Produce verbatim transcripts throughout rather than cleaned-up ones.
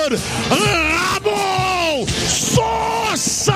Ramon Sosa!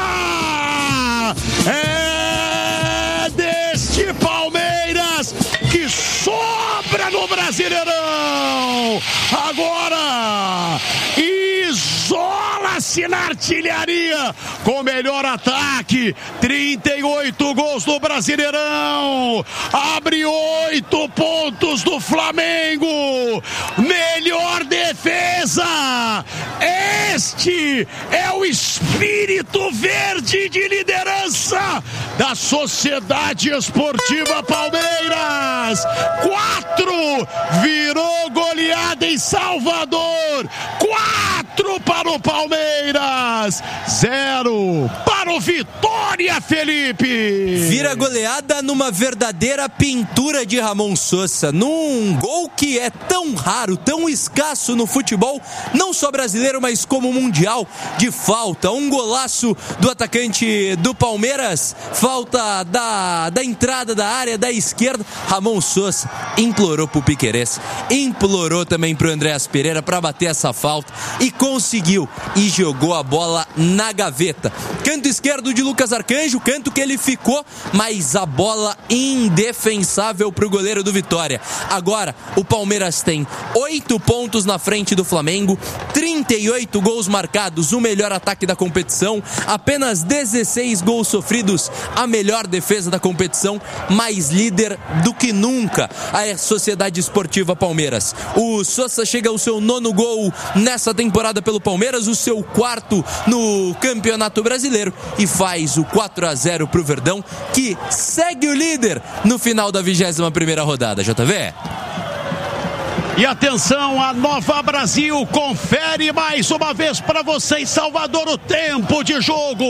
É deste Palmeiras que sobra no Brasileirão! Agora, isola-se na artilharia com o melhor ataque, trinta e oito gols no Brasileirão, abre oito pontos do Flamengo, melhor defesa. Este é o espírito verde de liderança da Sociedade Esportiva Palmeiras. Quatro, virou goleada em Salvador. Quatro para o Palmeiras, zero para o Vitória, Felipe. Vira goleada numa verdadeira pintura de Ramon Sosa, num gol que é tão raro, tão escasso no futebol, não só brasileiro, mas como mundial, de falta. Um golaço do atacante do Palmeiras, falta da, da entrada da área da esquerda. Ramon Sosa implorou pro Piquerez, implorou também pro Andréas Pereira para bater essa falta e conseguiu, e jogou a bola na gaveta. Canto esquerdo de Lucas Arcanjo, canto que ele ficou, mas a bola indefensável pro goleiro do Vitória. Agora o Palmeiras tem oito pontos na frente do Flamengo, trinta e oito gols marcados, o melhor ataque da competição, apenas dezesseis gols sofridos, a melhor defesa da competição, mais líder do que nunca a Sociedade Esportiva Palmeiras. O Sosa chega ao seu nono gol nessa temporada pelo Palmeiras, o seu quarto no Campeonato Brasileiro, e faz o quatro a zero pro Verdão, que segue o líder no final da vigésima primeira rodada. J V. E atenção, a Nova Brasil confere mais uma vez para você em Salvador o tempo de jogo.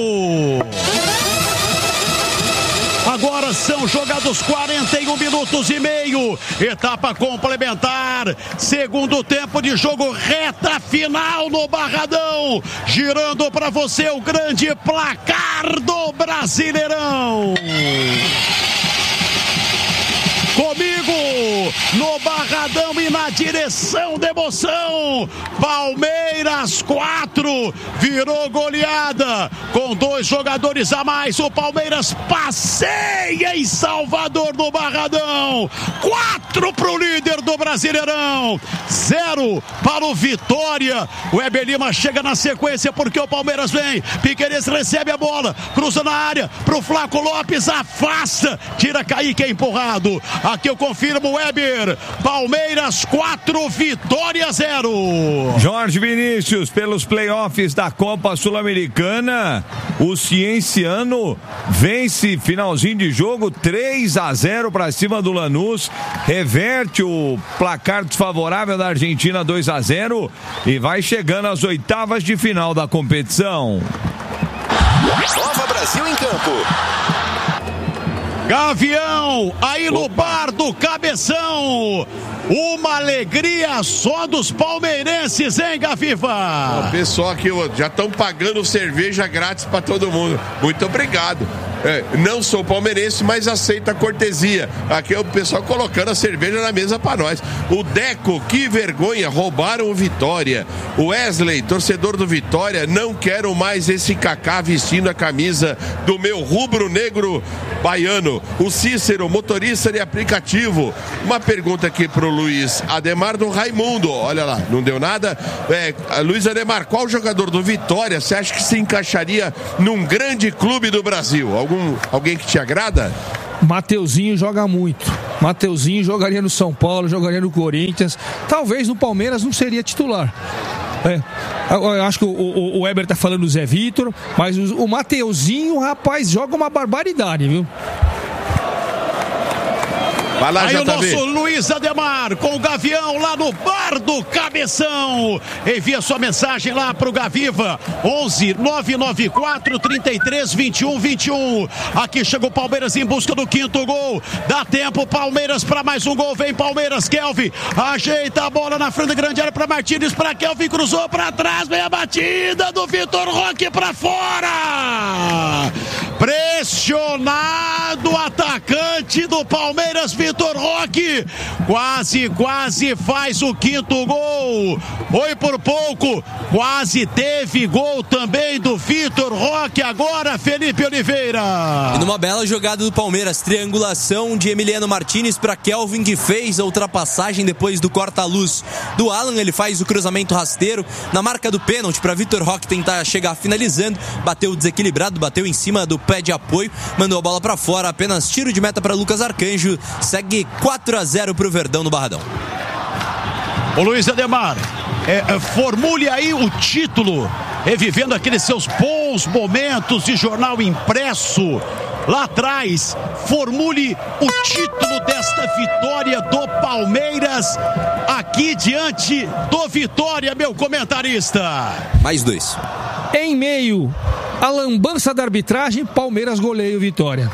Agora são jogados quarenta e um minutos e meio, etapa complementar, segundo tempo de jogo, reta final no Barradão, girando para você o grande placar do Brasileirão. Comigo, no Barradão e na direção da emoção, Palmeiras quatro, virou goleada, com dois jogadores a mais, o Palmeiras passeia em Salvador no Barradão, quatro para o líder do Brasileirão, zero para o Vitória. O Weber Lima chega na sequência porque o Palmeiras vem, Piquerez recebe a bola, cruza na área, para o Flaco Lopes, afasta, tira Kaique, é empurrado. Aqui eu confirmo, Weber. Palmeiras quatro, Vitória zero. Jorge Vinícius, pelos playoffs da Copa Sul-Americana, o Cienciano vence finalzinho de jogo três a zero para cima do Lanús, reverte o placar desfavorável da Argentina dois a zero e vai chegando às oitavas de final da competição. Nova Brasil em campo. Gavião, aí no bar do Cabeção, uma alegria só dos palmeirenses, hein, Gaviva? O pessoal aqui já estão pagando cerveja grátis para todo mundo. Muito obrigado. É, não sou palmeirense, mas aceito a cortesia. Aqui é o pessoal colocando a cerveja na mesa para nós. O Deco, que vergonha, roubaram o Vitória. O Wesley, torcedor do Vitória, não quero mais esse Kaká vestindo a camisa do meu rubro-negro baiano. O Cícero, motorista de aplicativo. Uma pergunta aqui pro Luiz Ademar do Raimundo. Olha lá, não deu nada. É, Luiz Ademar, qual jogador do Vitória você acha que se encaixaria num grande clube do Brasil? Algum Alguém que te agrada? Mateuzinho joga muito. Mateuzinho jogaria no São Paulo, jogaria no Corinthians. Talvez no Palmeiras não seria titular. É, eu acho que o, o, o Weber tá falando do Zé Vitor, mas o, o Mateuzinho, rapaz, joga uma barbaridade, viu? Vai lá, aí o nosso Luiz Ademar com o Gavião lá no bar do Cabeção. Envia sua mensagem lá pro Gaviva, onze nove nove quatro, trinta e três, vinte e um, vinte e um. Aqui chega o Palmeiras em busca do quinto gol. Dá tempo, Palmeiras, para mais um gol. Vem Palmeiras, Kelvin ajeita a bola na frente da grande área para Martínez, para Kelvin, cruzou para trás, vem a batida do Vitor Roque para fora. Pressionado o atacante atacante do Palmeiras, Vitor Roque, quase, quase faz o quinto gol. Foi por pouco, quase teve gol também do Vitor Roque. Agora, Felipe Oliveira. E numa bela jogada do Palmeiras, triangulação de Emiliano Martinez para Kelvin, que fez a ultrapassagem depois do corta-luz do Alan. Ele faz o cruzamento rasteiro na marca do pênalti para Vitor Roque tentar chegar finalizando. Bateu desequilibrado, bateu em cima do pé de apoio, mandou a bola para fora. Apenas tiro de meta para Lucas Arcanjo. Segue quatro a zero para o Verdão no Barradão. O Luiz Ademar, é, é, formule aí o título, revivendo aqueles seus bons momentos de jornal impresso lá atrás. Formule o título desta vitória do Palmeiras aqui diante do Vitória, meu comentarista. Mais dois. Em meio à lambança da arbitragem, Palmeiras goleia o Vitória.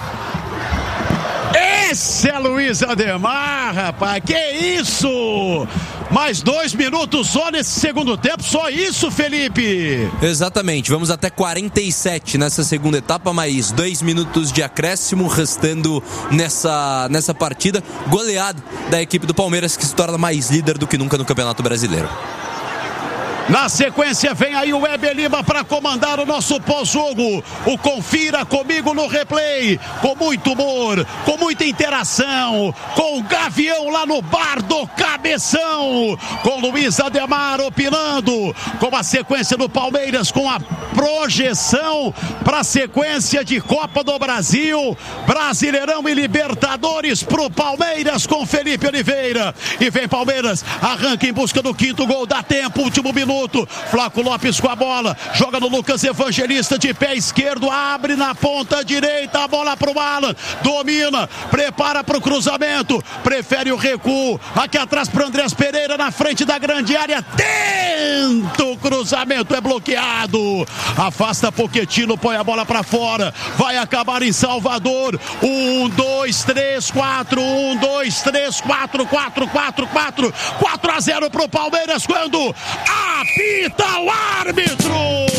Esse é Luiz Ademar, rapaz, que isso? Mais dois minutos só nesse segundo tempo, só isso, Felipe? Exatamente, vamos até quarenta e sete nessa segunda etapa, mais dois minutos de acréscimo restando nessa, nessa partida. Goleada da equipe do Palmeiras, que se torna mais líder do que nunca no Campeonato Brasileiro. Na sequência vem aí o Weber Lima para comandar o nosso pós-jogo. O Confira Comigo no Replay, com muito humor, com muita interação, com o Gavião lá no bar do Cabeção, com Luiz Ademar opinando, com a sequência do Palmeiras, com a projeção para a sequência de Copa do Brasil, Brasileirão e Libertadores pro Palmeiras, com Felipe Oliveira. E vem Palmeiras, arranca em busca do quinto gol, dá tempo, último minuto. Flaco Lopes com a bola, joga no Lucas Evangelista de pé esquerdo, abre na ponta direita, a bola pro Alan, domina, prepara pro cruzamento, prefere o recuo, aqui atrás pro Andrés Pereira, na frente da grande área, tenta o cruzamento, é bloqueado, afasta Pochettino, põe a bola pra fora, vai acabar em Salvador. Um, dois, três, quatro, um, dois, três, quatro, quatro, quatro, quatro, quatro a zero pro Palmeiras, quando apita o árbitro.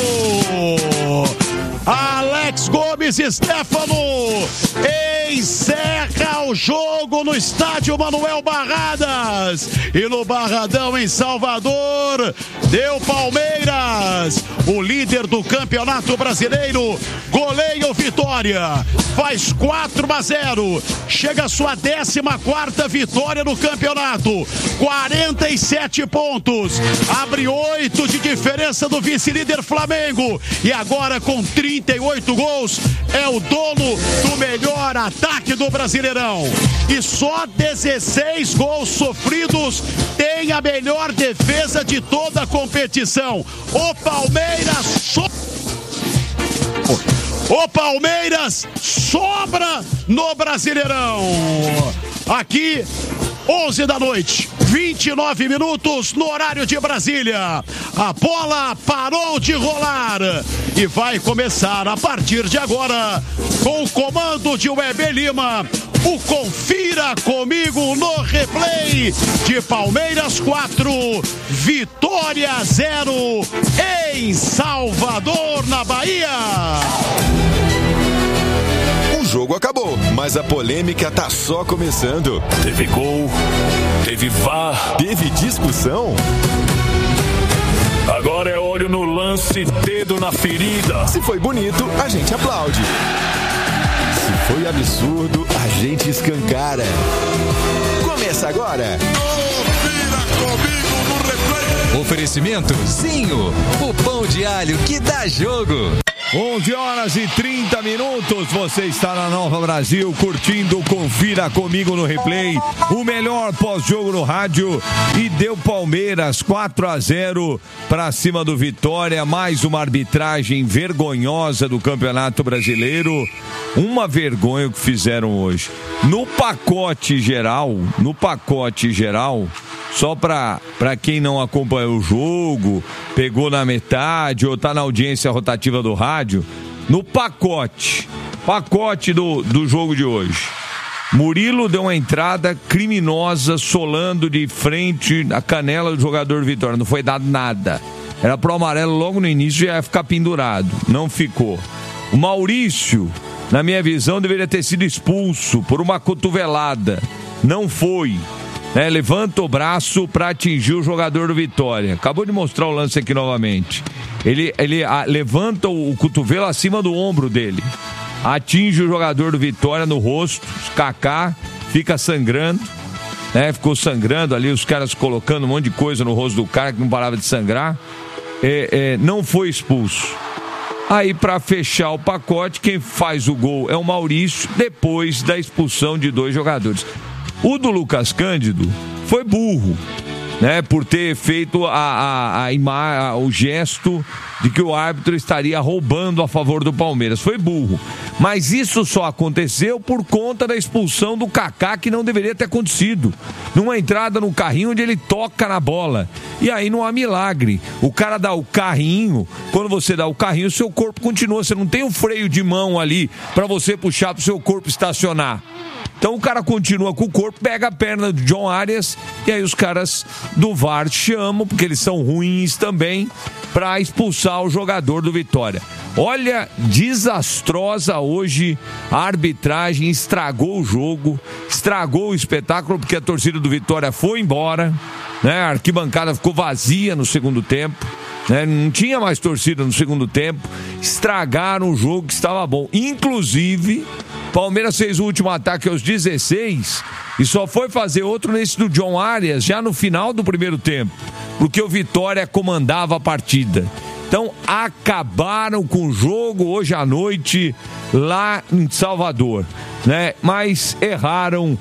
Alex Gomes Stefano encerra o jogo no estádio Manuel Barradas. E no Barradão em Salvador, deu Palmeiras, o líder do Campeonato Brasileiro, goleia o Vitória, faz quatro a zero, chega a sua décima quarta vitória no campeonato, quarenta e sete pontos, abre oito de diferença do vice-líder Flamengo, e agora com trinta e oito gols, é o dono do melhor ataque do Brasileirão, e só dezesseis gols sofridos tem a melhor defesa de toda a competição. O Palmeiras so... O Palmeiras sobra no Brasileirão. Aqui, onze da noite, vinte e nove minutos no horário de Brasília. A bola parou de rolar e vai começar a partir de agora, com o comando de Weber Lima, o Confira Comigo no Replay de Palmeiras quatro, Vitória zero em Salvador, na Bahia. O jogo acabou, mas a polêmica tá só começando. Teve gol, teve V A R, teve discussão. Agora é olho no lance, dedo na ferida. Se foi bonito, a gente aplaude. Se foi absurdo, a gente escancara. Começa agora. Confira Comigo no Replay. Oferecimento Zinho, o pão de alho que dá jogo. onze horas e trinta minutos, você está na Nova Brasil, curtindo Confira Comigo no Replay, o melhor pós-jogo no rádio, e deu Palmeiras quatro a zero para cima do Vitória, mais uma arbitragem vergonhosa do Campeonato Brasileiro, uma vergonha o que fizeram hoje. No pacote geral, no pacote geral, só para quem não acompanhou o jogo, pegou na metade ou tá na audiência rotativa do rádio, no pacote, pacote do, do jogo de hoje, Murilo deu uma entrada criminosa, solando de frente a canela do jogador Vitória, não foi dado nada, era pro amarelo logo no início, já ia ficar pendurado, não ficou. O Maurício na minha visão, deveria ter sido expulso por uma cotovelada. Não foi. É, levanta o braço para atingir o jogador do Vitória. Acabou de mostrar o lance aqui novamente. Ele, ele a, levanta o, o cotovelo acima do ombro dele. Atinge o jogador do Vitória no rosto. Kaká fica sangrando. Né, ficou sangrando ali, os caras colocando um monte de coisa no rosto do cara que não parava de sangrar. É, é, não foi expulso. Aí, para fechar o pacote, quem faz o gol é o Maurício, depois da expulsão de dois jogadores. O do Lucas Cândido foi burro, né, por ter feito a, a, a ima, o gesto de que o árbitro estaria roubando a favor do Palmeiras. Foi burro. Mas isso só aconteceu por conta da expulsão do Kaká, que não deveria ter acontecido. Numa entrada no carrinho onde ele toca na bola. E aí não há milagre. O cara dá o carrinho, quando você dá o carrinho, o seu corpo continua. Você não tem um freio de mão ali para você puxar para o seu corpo estacionar. Então o cara continua com o corpo, pega a perna do John Arias e aí os caras do V A R chamam, porque eles são ruins também, para expulsar o jogador do Vitória. Olha, desastrosa hoje a arbitragem, estragou o jogo, estragou o espetáculo, porque a torcida do Vitória foi embora, né? A arquibancada ficou vazia no segundo tempo. Né? Não tinha mais torcida no segundo tempo. Estragaram o jogo que estava bom. Inclusive, Palmeiras fez o último ataque aos dezesseis e só foi fazer outro nesse do John Arias já no final do primeiro tempo, porque o Vitória comandava a partida. Então acabaram com o jogo hoje à noite lá em Salvador, né? Mas erraram,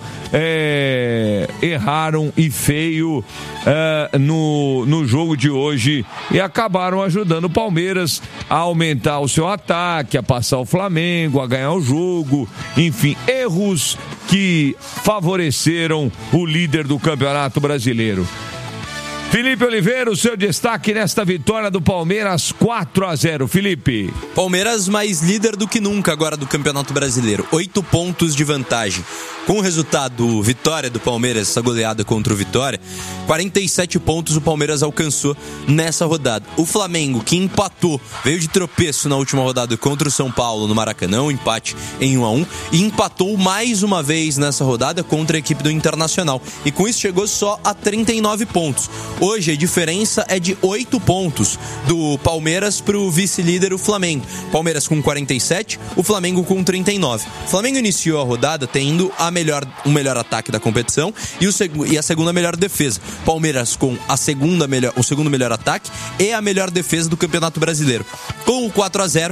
é, erraram e feio é, no, no jogo de hoje e acabaram ajudando o Palmeiras a aumentar o seu ataque, a passar o Flamengo, a ganhar o jogo, enfim, erros que favoreceram o líder do Campeonato Brasileiro. Felipe Oliveira, o seu destaque nesta vitória do Palmeiras quatro a zero. Felipe. Palmeiras mais líder do que nunca agora do Campeonato Brasileiro. Oito pontos de vantagem. Com o resultado vitória do Palmeiras, essa goleada contra o Vitória, quarenta e sete pontos o Palmeiras alcançou nessa rodada. O Flamengo, que empatou, veio de tropeço na última rodada contra o São Paulo no Maracanã, um empate em um a um, e empatou mais uma vez nessa rodada contra a equipe do Internacional. E com isso chegou só a trinta e nove pontos. Hoje a diferença é de oito pontos do Palmeiras para o vice-líder, o Flamengo. Palmeiras com quarenta e sete, o Flamengo com trinta e nove. O Flamengo iniciou a rodada tendo a melhor, o melhor ataque da competição e, o seg- e a segunda melhor defesa. Palmeiras com a segunda melhor, o segundo melhor ataque e a melhor defesa do Campeonato Brasileiro. Com o quatro a zero,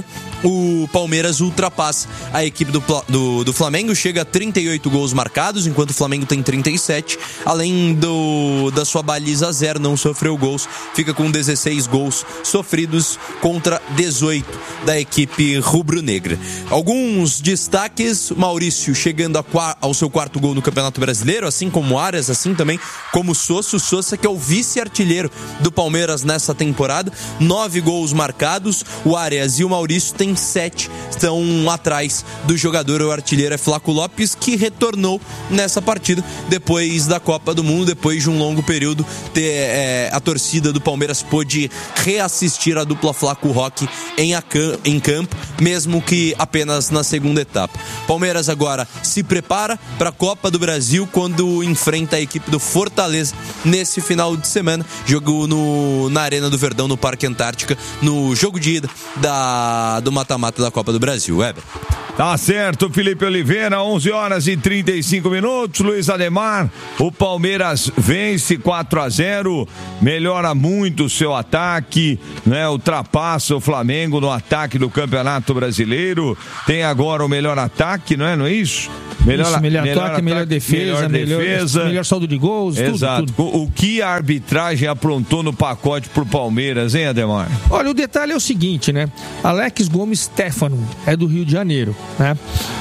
o Palmeiras ultrapassa a equipe do, do, do Flamengo, chega a trinta e oito gols marcados, enquanto o Flamengo tem trinta e sete, além do, da sua baliza zero, não sofreu gols, fica com dezesseis gols sofridos contra dezoito da equipe rubro-negra. Alguns destaques: Maurício chegando a, ao seu quarto gol no Campeonato Brasileiro, assim como Arias, assim também como Sousa. Sousa, que é o vice-artilheiro do Palmeiras nessa temporada, nove gols marcados. O Arias e o Maurício têm sete, estão atrás do jogador, o artilheiro é Flaco Lopes, que retornou nessa partida depois da Copa do Mundo, depois de um longo período ter, é, a torcida do Palmeiras pôde reassistir a dupla Flaco Roque em, a, em campo, mesmo que apenas na segunda etapa. Palmeiras agora se prepara para a Copa do Brasil quando enfrenta a equipe do Fortaleza nesse final de semana, jogo no, na Arena do Verdão, no Parque Antártica, no jogo de ida da, do mata-mata da Copa do Brasil. Weber. Tá certo, Felipe Oliveira, onze horas e trinta e cinco minutos. Luiz Ademar, o Palmeiras vence quatro a zero, melhora muito o seu ataque, né? Ultrapassa o Flamengo no ataque do Campeonato Brasileiro, tem agora o melhor ataque, não é? Não é isso? Melhor, isso, melhor, melhor ataque, ataque, melhor defesa, melhor, defesa. melhor saldo de gols, Exato. tudo, tudo. O que a arbitragem aprontou no pacote pro Palmeiras, hein, Ademar? Olha, o detalhe é o seguinte, né? Alex Gomes Stefano é do Rio de Janeiro, né?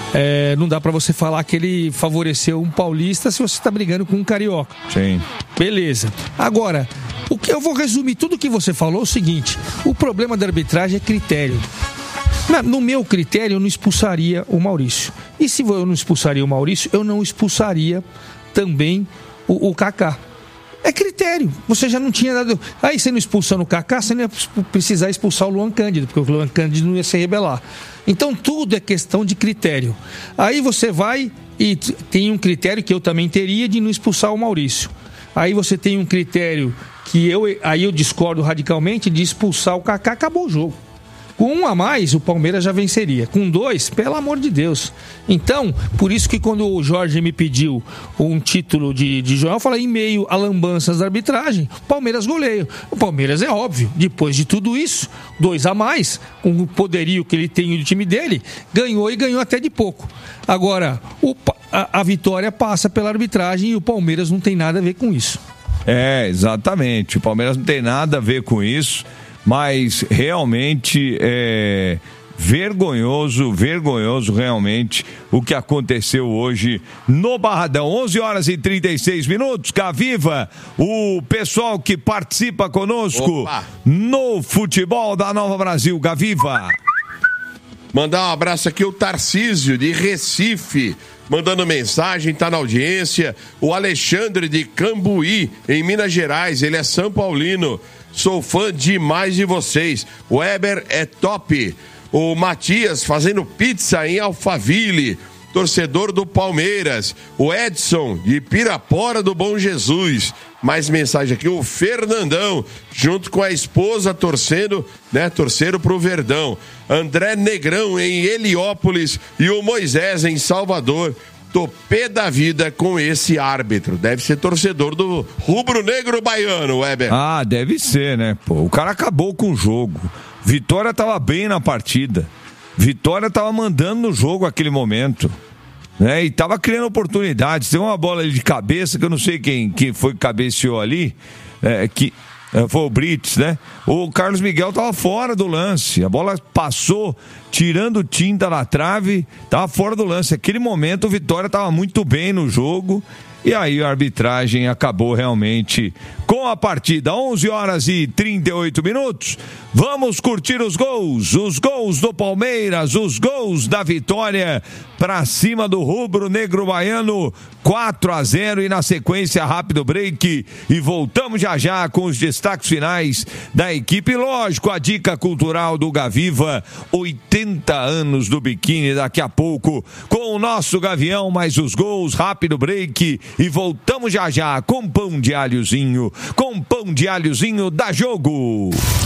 É, não dá pra você falar que ele favoreceu um paulista se você tá brigando com um carioca. Sim. Beleza. Agora, o que eu vou resumir tudo que você falou é o seguinte: o problema da arbitragem é critério. No meu critério, eu não expulsaria o Maurício. E se eu não expulsaria o Maurício, eu não expulsaria também o, o Kaká. É critério. Você já não tinha dado... Aí você não expulsando o Kaká, você não ia precisar expulsar o Luan Cândido, porque o Luan Cândido não ia se rebelar. Então tudo é questão de critério. Aí você vai e tem um critério que eu também teria de não expulsar o Maurício. Aí você tem um critério que eu, aí eu discordo radicalmente de expulsar o Kaká, acabou o jogo. Com um a mais, o Palmeiras já venceria. Com dois, pelo amor de Deus. Então, por isso que quando o Jorge me pediu um título de, de João, eu falei, em meio a lambanças da arbitragem, o Palmeiras goleia. O Palmeiras é óbvio, depois de tudo isso, dois a mais, com o poderio que ele tem do time dele, ganhou e ganhou até de pouco. Agora, o, a, a vitória passa pela arbitragem e o Palmeiras não tem nada a ver com isso. É, exatamente. O Palmeiras não tem nada a ver com isso. Mas realmente é vergonhoso, vergonhoso realmente o que aconteceu hoje no Barradão. onze horas e trinta e seis minutos. Gaviva, o pessoal que participa conosco Opa. no futebol da Nova Brasil. Gaviva. Mandar um abraço aqui o Tarcísio de Recife, mandando mensagem, tá na audiência. O Alexandre de Cambuí, em Minas Gerais, ele é São Paulino. Sou fã demais de vocês. O Weber é top. O Matias fazendo pizza em Alphaville, torcedor do Palmeiras. O Edson de Pirapora do Bom Jesus. Mais mensagem aqui, o Fernandão, junto com a esposa torcendo, né, torcendo pro Verdão. André Negrão em Heliópolis e o Moisés em Salvador. Tô pé da vida com esse árbitro. Deve ser torcedor do rubro-negro baiano, Weber. Ah, deve ser, né? Pô, o cara acabou com o jogo. Vitória tava bem na partida. Vitória tava mandando no jogo naquele momento. Né? E tava criando oportunidades. Tem uma bola ali de cabeça que eu não sei quem, quem foi que cabeceou ali. É, que... Foi o Brits, né? O Carlos Miguel tava fora do lance. A bola passou, tirando tinta na trave, tava fora do lance. Naquele momento, o Vitória tava muito bem no jogo. E aí a arbitragem acabou realmente com a partida. onze horas e trinta e oito minutos. Vamos curtir os gols. Os gols do Palmeiras, os gols da vitória para cima do rubro-negro baiano. quatro a zero e na sequência rápido break. E voltamos já já com os destaques finais da equipe. Lógico, a dica cultural do Gaviva. oitenta anos do biquíni daqui a pouco com o nosso Gavião. Mais os gols, rápido break. E voltamos já já com pão de alhozinho. Com pão de alhozinho da Jogo.